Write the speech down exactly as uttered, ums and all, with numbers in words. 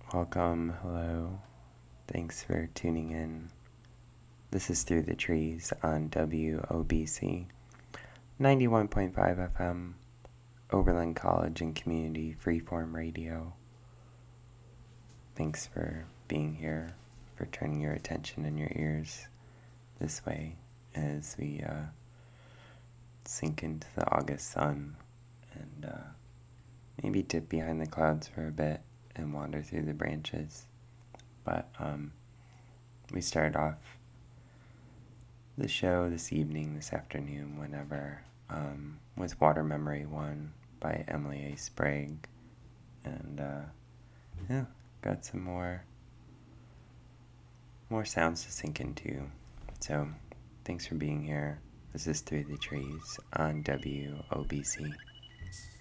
Welcome, hello. Thanks for tuning in. This is Through the Trees on W O B C ninety-one point five F M, Oberlin College and Community Freeform Radio. Thanks for being here, for turning your attention and your ears this way as we uh, sink into the August sun and uh, maybe dip behind the clouds for a bit and wander through the branches. But um, we started off the show this evening, this afternoon, whenever, um, with Water Memory One by Emily A. Sprague. And uh, yeah, got some more more sounds to sink into. So thanks for being here. This is Through the Trees on W O B C.